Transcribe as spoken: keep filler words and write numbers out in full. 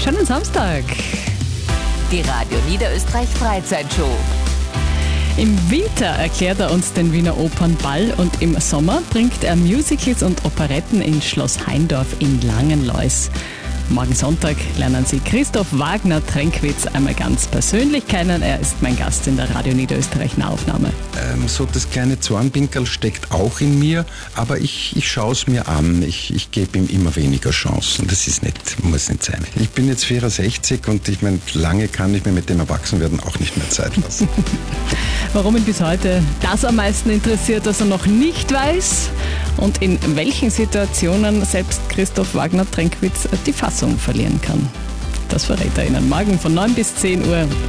schönen Samstag. Die Radio Niederösterreich Freizeitshow. Im Winter erklärt er uns den Wiener Opernball und im Sommer bringt er Musicals und Operetten in Schloss Haindorf in Langenlois. Morgen Sonntag lernen Sie Christoph Wagner-Tränkwitz einmal ganz persönlich kennen. Er ist mein Gast in der Radio Niederösterreich Nahaufnahme. Ähm, so das kleine Zornpinkerl steckt auch in mir, aber ich, ich schaue es mir an. Ich, ich gebe ihm immer weniger Chancen. Das ist nicht, muss nicht sein. Ich bin jetzt vierundsechzig und ich meine, lange kann ich mir mit dem Erwachsenwerden auch nicht mehr Zeit lassen. Warum ihn bis heute das am meisten interessiert, was er noch nicht weiß und in welchen Situationen selbst Christoph Wagner-Tränkwitz die Fassung verlieren kann. Das verrät er Ihnen morgen von neun bis zehn Uhr